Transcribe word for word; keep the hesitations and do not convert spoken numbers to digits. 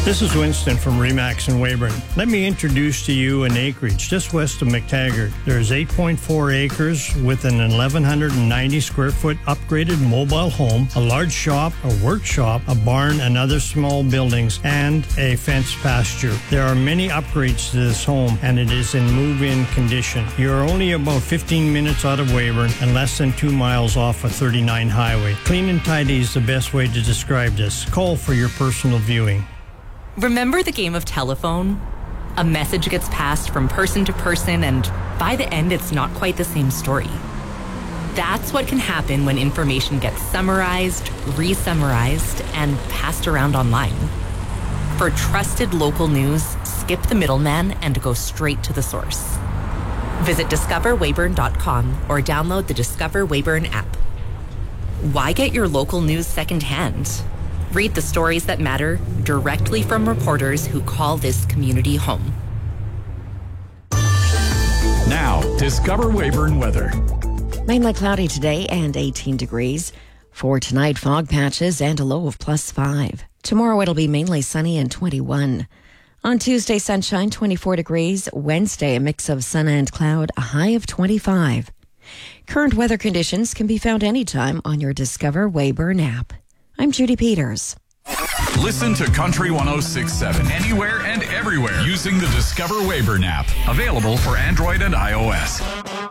This is Winston from Remax in Weyburn. Let me introduce to you an acreage just west of McTaggart. There's eight point four acres with an eleven ninety square foot upgraded mobile home, a large shop, a workshop, a barn, and other small buildings, and a fenced pasture. There are many upgrades to this home, and it is in move-in condition. You're only about fifteen minutes out of Weyburn and less than two miles off of thirty-nine highway. Clean and tidy is the best way to describe this. Call for your personal viewing. Remember the game of telephone? A message gets passed from person to person, and by the end, it's not quite the same story. That's what can happen when information gets summarized, re-summarized, and passed around online. For trusted local news, skip the middleman and go straight to the source. Visit discover weyburn dot com or download the Discover Weyburn app. Why get your local news secondhand? Read the stories that matter directly from reporters who call this community home. Now, Discover Weyburn weather. Mainly cloudy today and eighteen degrees. For tonight, fog patches and a low of plus five. Tomorrow it'll be mainly sunny and twenty-one. On Tuesday, sunshine, twenty-four degrees. Wednesday, a mix of sun and cloud, a high of twenty-five. Current weather conditions can be found anytime on your Discover Weyburn app. I'm Judy Peters. Listen to Country one oh six point seven anywhere and everywhere using the Discover Weyburn app. Available for Android and iOS.